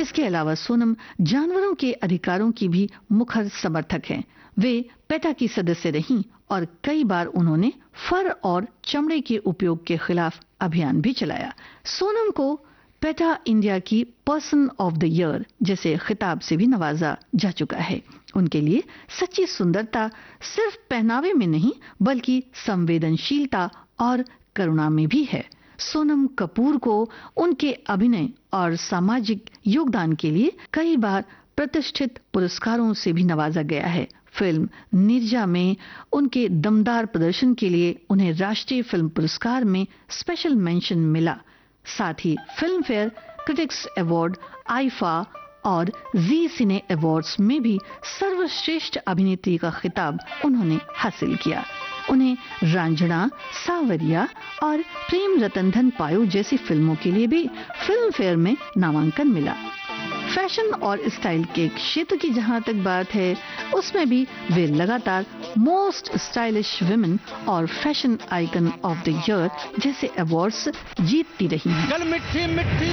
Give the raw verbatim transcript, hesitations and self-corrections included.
इसके अलावा सोनम जानवरों के अधिकारों की भी मुखर समर्थक हैं। वे पेटा की सदस्य रहीं और कई बार उन्होंने फर और चमड़े के उपयोग के खिलाफ अभियान भी चलाया। सोनम को पेटा इंडिया की पर्सन ऑफ द ईयर जैसे खिताब से भी नवाजा जा चुका है। उनके लिए सच्ची सुंदरता सिर्फ पहनावे में नहीं बल्कि संवेदनशीलता और करुणा में भी है। सोनम कपूर को उनके अभिनय और सामाजिक योगदान के लिए कई बार प्रतिष्ठित पुरस्कारों से भी नवाजा गया है। फिल्म निर्जा में उनके दमदार प्रदर्शन के लिए उन्हें राष्ट्रीय फिल्म पुरस्कार में स्पेशल मेंशन मिला। साथ ही film fair, critics award, IIFA और जी सिने अवार्ड्स में भी सर्वश्रेष्ठ अभिनेत्री का खिताब उन्होंने हासिल किया। उन्हें रांझणा, सावरिया और प्रेम रतन धन पायो जैसी फिल्मों के लिए भी फिल्म फेयर में नामांकन मिला। फैशन और स्टाइल के क्षेत्र की जहां तक बात है, उसमें भी वे लगातार मोस्ट स्टाइलिश वुमेन और fashion icon of the year जैसे अवार्ड्स जीतती रही हैं।